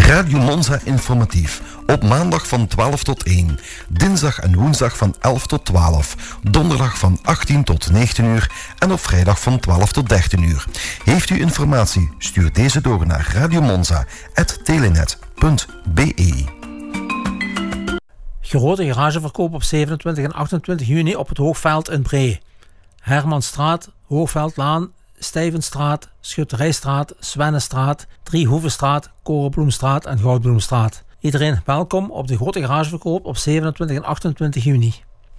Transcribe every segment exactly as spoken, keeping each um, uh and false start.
Radio Monza informatief. Op maandag van twaalf tot één. Dinsdag en woensdag van elf tot twaalf. Donderdag van achttien tot negentien uur. En op vrijdag van twaalf tot dertien uur. Heeft u informatie? Stuur deze door naar radiomonza apenstaartje telenet punt b e. Grote garageverkoop op zevenentwintig en achtentwintig juni op het Hoogveld in Bree. Hermanstraat, Hoogveldlaan, Stijvenstraat, Schutterijstraat, Swennestraat, Driehoevenstraat, Korenbloemstraat en Goudbloemstraat. Iedereen welkom op de grote garageverkoop op zevenentwintig en achtentwintig juni.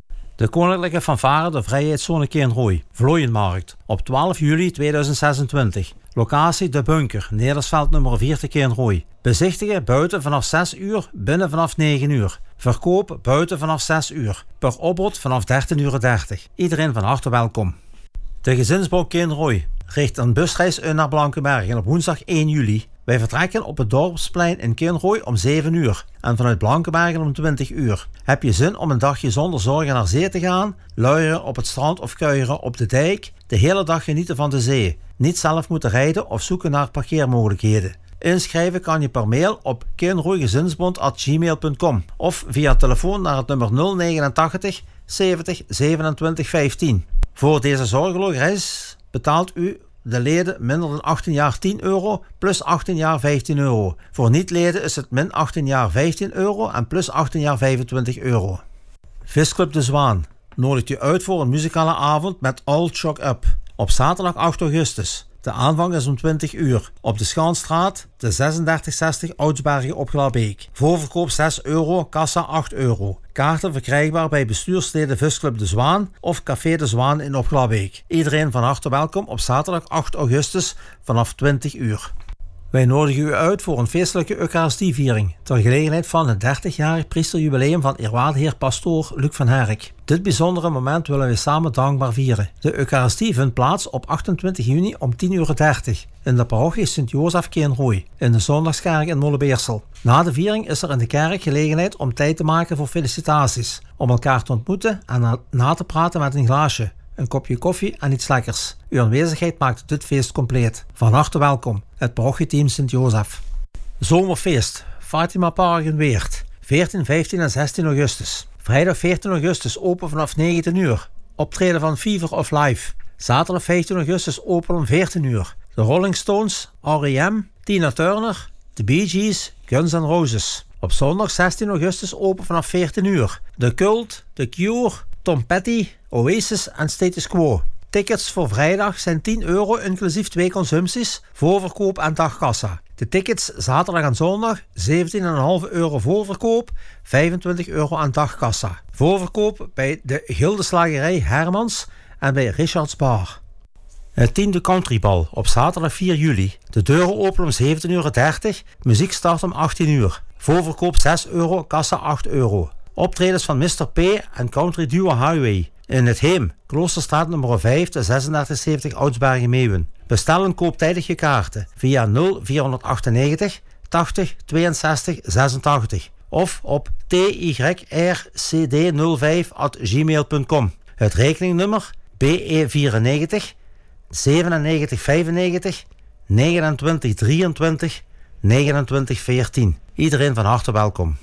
De Koninklijke Fanfare de Vrijheidszone Keenrooi, Vlooienmarkt, op twaalf juli tweeduizend zesentwintig. Locatie De Bunker, Nedersveld nummer vier te Keenrooi. Bezichtigen buiten vanaf zes uur, binnen vanaf negen uur. Verkoop buiten vanaf zes uur. Per opbod vanaf dertien uur dertig. Iedereen van harte welkom. De Gezinsbouw Keenrooi richt een busreis uit naar Blankenbergen op woensdag één juli. Wij vertrekken op het Dorpsplein in Keenrooi om zeven uur en vanuit Blankenbergen om twintig uur. Heb je zin om een dagje zonder zorgen naar zee te gaan? Luieren op het strand of kuieren op de dijk? De hele dag genieten van de zee. Niet zelf moeten rijden of zoeken naar parkeermogelijkheden. Inschrijven kan je per mail op keenrooigezinsbond apenstaartje gmail punt com of via telefoon naar het nummer nul negenentachtig zeventig zevenentwintig vijftien. Voor deze zorgeloze reis betaalt u de leden minder dan achttien jaar tien euro, plus achttien jaar vijftien euro. Voor niet-leden is het min achttien jaar vijftien euro en plus achttien jaar vijfentwintig euro. Visclub De Zwaan nodigt u uit voor een muzikale avond met All Shock Up op zaterdag acht augustus. De aanvang is om twintig uur op de Schaanstraat, de zesendertig zestig Oudsbergen op Glabbeek. Voorverkoop zes euro, kassa acht euro. Kaarten verkrijgbaar bij bestuursleden Visclub De Zwaan of Café De Zwaan in op Glabbeek. Iedereen van harte welkom op zaterdag acht augustus vanaf twintig uur. Wij nodigen u uit voor een feestelijke Eucharistieviering ter gelegenheid van het dertigjarig priesterjubileum van eerwaarde heer pastoor Luc van Herk. Dit bijzondere moment willen we samen dankbaar vieren. De Eucharistie vindt plaats op achtentwintig juni om tien uur dertig in de parochie Sint-Jozef Keenrooi in de Zondagskerk in Molenbeersel. Na de viering is er in de kerk gelegenheid om tijd te maken voor felicitaties, om elkaar te ontmoeten en na, na te praten met een glaasje, een kopje koffie en iets lekkers. Uw aanwezigheid maakt dit feest compleet. Van harte welkom, het parochieteam Sint-Jozef. Zomerfeest, Fatima Park in Weert, veertien, vijftien en zestien augustus. Vrijdag veertien augustus open vanaf negentien uur. Optreden van Fever of Life. Zaterdag vijftien augustus open om veertien uur. De Rolling Stones, R E M, Tina Turner, The Bee Gees, Guns N' Roses. Op zondag zestien augustus open vanaf veertien uur. The Cult, The Cure, Tom Petty, Oasis en Status Quo. Tickets voor vrijdag zijn tien euro inclusief twee consumpties, voorverkoop en dagkassa. De tickets zaterdag en zondag zeventien komma vijf euro voorverkoop, vijfentwintig euro aan dagkassa. Voorverkoop bij de Gildeslagerij Hermans en bij Richards Bar. Het tiende Countrybal op zaterdag vier juli. De deuren openen om zeventien uur dertig, muziek start om achttien uur. Voorverkoop zes euro, kassa acht euro. Optredens van mister P en Country Duo Highway. In het Heem, Kloosterstraat nummer vijf, de zesendertig zeventig Oudsbergen Meeuwen. Bestel en koop tijdig je kaarten via nul vier achtennegentig tachtig tweeënzestig zesentachtig of op t y r c d nul vijf apenstaartje gmail punt com. Het rekeningnummer B E vierennegentig zevenennegentig vijfennegentig negenentwintig drieëntwintig negenentwintig veertien. Iedereen van harte welkom.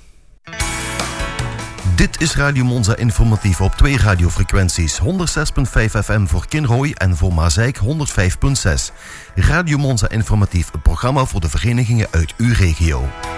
Dit is Radio Monza informatief op twee radiofrequenties. honderdzes komma vijf F M voor Kinrooi en voor Mazeik honderdvijf komma zes. Radio Monza informatief, een programma voor de verenigingen uit uw regio.